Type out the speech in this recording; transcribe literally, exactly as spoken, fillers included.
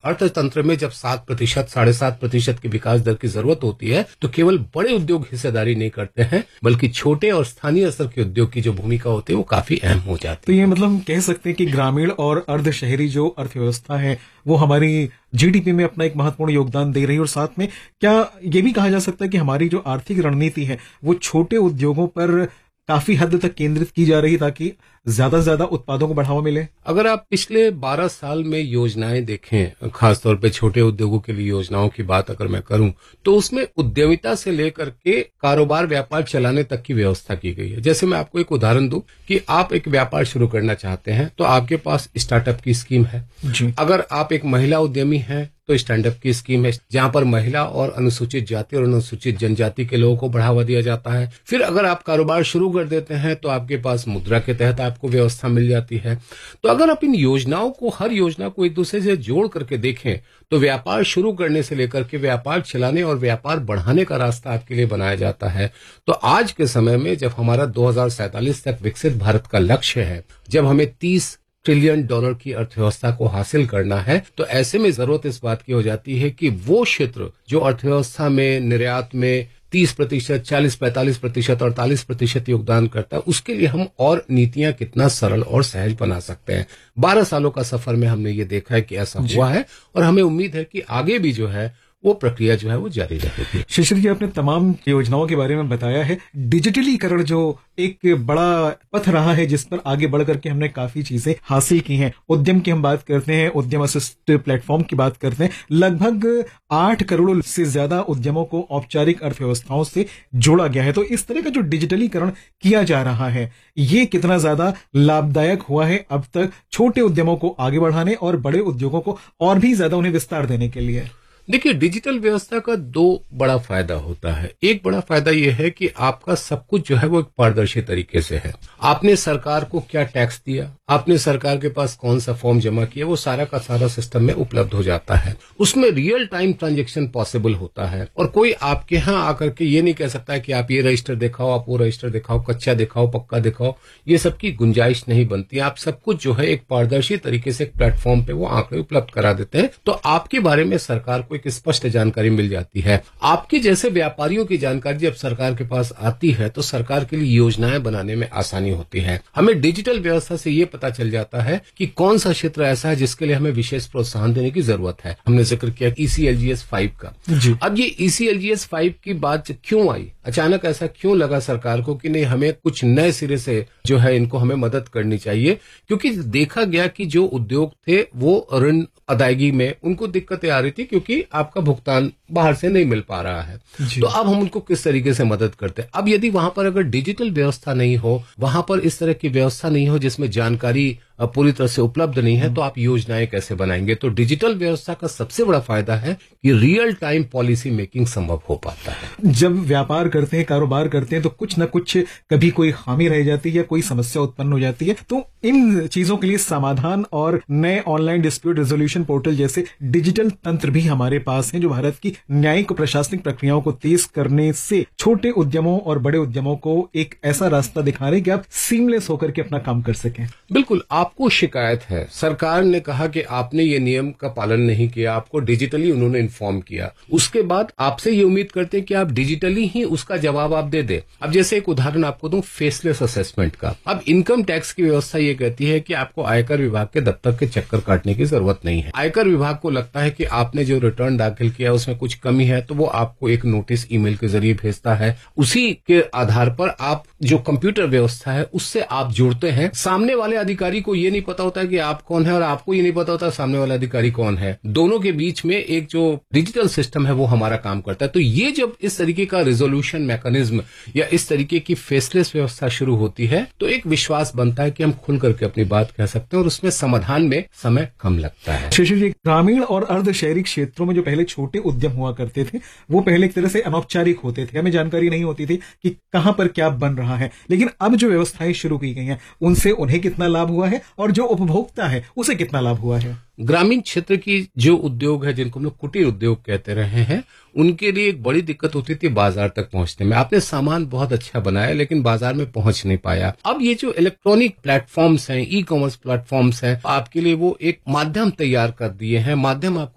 अर्थतंत्र में जब सात प्रतिशत साढ़े सात प्रतिशत की विकास दर की जरूरत होती है तो केवल बड़े उद्योग हिस्सेदारी नहीं करते हैं, बल्कि छोटे और स्थानीय स्तर के उद्योग की जो भूमिका होती है वो काफी अहम हो जाती है। तो ये मतलब हम कह सकते हैं कि ग्रामीण और अर्ध शहरी जो अर्थव्यवस्था है वो हमारी जीडीपी में अपना एक महत्वपूर्ण योगदान दे रही है, और साथ में क्या ये भी कहा जा सकता है कि हमारी जो आर्थिक रणनीति है वो छोटे उद्योगों पर काफी हद तक केंद्रित की जा रही है ताकि ज्यादा से ज्यादा उत्पादों को बढ़ावा मिले? अगर आप पिछले बारह साल में योजनाएं देखें, खासतौर पे छोटे उद्योगों के लिए योजनाओं की बात अगर मैं करूं, तो उसमें उद्यमिता से लेकर के कारोबार व्यापार चलाने तक की व्यवस्था की गई है। जैसे मैं आपको एक उदाहरण दूं कि आप एक व्यापार शुरू करना चाहते हैं तो आपके पास स्टार्टअप की स्कीम है जी। अगर आप एक महिला उद्यमी हैं तो स्टैंडअप की स्कीम है जहां पर महिला और अनुसूचित जाति और अनुसूचित जनजाति के लोगों को बढ़ावा दिया जाता है। फिर अगर आप कारोबार शुरू कर देते हैं तो आपके पास मुद्रा के तहत आपको व्यवस्था मिल जाती है। तो अगर आप इन योजनाओं को, हर योजना को एक दूसरे से जोड़ करके देखें तो व्यापार शुरू करने से लेकर के व्यापार चलाने और व्यापार बढ़ाने का रास्ता आपके लिए बनाया जाता है। तो आज के समय में जब हमारा दो हजार सैंतालीस तक विकसित भारत का लक्ष्य है, जब हमें तीस ट्रिलियन डॉलर की अर्थव्यवस्था को हासिल करना है, तो ऐसे में जरूरत इस बात की हो जाती है कि वो क्षेत्र जो अर्थव्यवस्था में, निर्यात में तीस प्रतिशत, चालीस पैंतालीस प्रतिशत, अड़तालीस प्रतिशत योगदान करता है, उसके लिए हम और नीतियां कितना सरल और सहज बना सकते हैं। बारह सालों का सफर में हमने ये देखा है कि ऐसा हुआ है, और हमें उम्मीद है कि आगे भी जो है वो प्रक्रिया जो है वो जारी रहेगी। शिशिर जी, आपने तमाम योजनाओं के बारे में बताया है। डिजिटलीकरण जो एक बड़ा पथ रहा है जिस पर आगे बढ़ करके हमने काफी चीजें हासिल की हैं। उद्यम की हम बात करते हैं, उद्यम असिस्ट प्लेटफॉर्म की बात करते हैं। लगभग आठ करोड़ से ज्यादा उद्यमों को औपचारिक अर्थव्यवस्थाओं से जोड़ा गया है। तो इस तरह का जो डिजिटलीकरण किया जा रहा है ये कितना ज्यादा लाभदायक हुआ है अब तक छोटे उद्यमों को आगे बढ़ाने और बड़े उद्योगों को और भी ज्यादा उन्हें विस्तार देने के लिए? देखिए, डिजिटल व्यवस्था का दो बड़ा फायदा होता है। एक बड़ा फायदा यह है कि आपका सब कुछ जो है वो एक पारदर्शी तरीके से है। आपने सरकार को क्या टैक्स दिया, आपने सरकार के पास कौन सा फॉर्म जमा किया, वो सारा का सारा सिस्टम में उपलब्ध हो जाता है। उसमें रियल टाइम ट्रांजैक्शन पॉसिबल होता है, और कोई आपके यहाँ आकर के ये नहीं कह सकता है कि आप ये रजिस्टर दिखाओ, आप वो रजिस्टर दिखाओ, कच्चा दिखाओ, पक्का दिखाओ। ये सब की गुंजाइश नहीं बनती। आप सब कुछ जो है एक पारदर्शी तरीके से एक प्लेटफॉर्म पे वो आंकड़े उपलब्ध करा देते हैं, तो आपके बारे में सरकार को एक स्पष्ट जानकारी मिल जाती है। आपके जैसे व्यापारियों की जानकारी जब सरकार के पास आती है तो सरकार के लिए योजनाएं बनाने में आसानी होती है। हमें डिजिटल व्यवस्था से ये पता चल जाता है कि कौन सा क्षेत्र ऐसा है जिसके लिए हमें विशेष प्रोत्साहन देने की जरूरत है। हमने जिक्र किया ईसीएलजीएस फाइव का। अब ये ईसीएलजीएस फाइव की बात क्यों आई, अचानक ऐसा क्यों लगा सरकार को कि नहीं, हमें कुछ नए सिरे से जो है इनको हमें मदद करनी चाहिए? क्योंकि देखा गया कि जो उद्योग थे वो ऋण अदायगी में उनको दिक्कतें आ रही थी क्योंकि आपका भुगतान बाहर से नहीं मिल पा रहा है। तो अब हम उनको किस तरीके से मदद करते हैं? अब यदि वहां पर अगर डिजिटल व्यवस्था नहीं हो, वहां पर इस तरह की व्यवस्था नहीं हो जिसमें जानकारी पूरी तरह से उपलब्ध नहीं है, तो आप योजनाएं कैसे बनाएंगे? तो डिजिटल व्यवस्था का सबसे बड़ा फायदा है कि रियल टाइम पॉलिसी मेकिंग संभव हो पाता है। जब व्यापार करते हैं, कारोबार करते हैं, तो कुछ न कुछ कभी कोई खामी रह जाती है या कोई समस्या उत्पन्न हो जाती है। तो इन चीजों के लिए समाधान और नए ऑनलाइन डिस्प्यूट रेजोल्यूशन पोर्टल जैसे डिजिटल तंत्र भी हमारे पास हैं जो भारत की न्यायिक और प्रशासनिक प्रक्रियाओं को तेज करने से छोटे उद्यमों और बड़े उद्यमों को एक ऐसा रास्ता दिखा रहे हैं कि आप सीमलेस होकर के अपना काम कर सकें। बिल्कुल, आपको शिकायत है, सरकार ने कहा कि आपने ये नियम का पालन नहीं किया, आपको डिजिटली उन्होंने इन्फॉर्म किया, उसके बाद आपसे ये उम्मीद करते हैं कि आप डिजिटली ही उसका जवाब आप दे दे। अब जैसे एक उदाहरण आपको दूं फेसलेस असेसमेंट का। अब इनकम टैक्स की व्यवस्था ये कहती है कि आपको आयकर विभाग के दफ्तर के चक्कर काटने की जरूरत नहीं है। आयकर विभाग को लगता है कि आपने जो रिटर्न दाखिल किया उसमें कुछ कमी है तो वो आपको एक नोटिस ईमेल के जरिए भेजता है। उसी के आधार पर आप जो कंप्यूटर व्यवस्था है उससे आप जुड़ते हैं। सामने वाले अधिकारी को ये नहीं पता होता है कि आप कौन है और आपको ये नहीं पता होता सामने वाला अधिकारी कौन है। दोनों के बीच में एक जो डिजिटल सिस्टम है वो हमारा काम करता है। तो ये जब इस तरीके का रिजोल्यूशन मैकेनिज्म या इस तरीके की फेसलेस व्यवस्था शुरू होती है तो एक विश्वास बनता है कि हम खुल करके अपनी बात कह सकते हैं और उसमें समाधान में समय कम लगता है। शिशिर जी, ग्रामीण और अर्ध शहरी क्षेत्रों में जो पहले छोटे उद्यम हुआ करते थे वो पहले एक तरह से अनौपचारिक होते थे, हमें जानकारी नहीं होती थी कि कहां पर क्या बन रहा है। लेकिन अब जो व्यवस्थाएं शुरू की गई हैं उनसे उन्हें कितना लाभ हुआ है और जो उपभोक्ता है उसे कितना लाभ हुआ है? ग्रामीण क्षेत्र की जो उद्योग है जिनको हम लोग कुटीर उद्योग कहते रहे हैं उनके लिए एक बड़ी दिक्कत होती थी बाजार तक पहुंचने में। आपने सामान बहुत अच्छा बनाया लेकिन बाजार में पहुंच नहीं पाया। अब ये जो इलेक्ट्रॉनिक प्लेटफॉर्म्स हैं, ई कॉमर्स प्लेटफॉर्म्स हैं, आपके लिए वो एक माध्यम तैयार कर दिए हैं। माध्यम आपको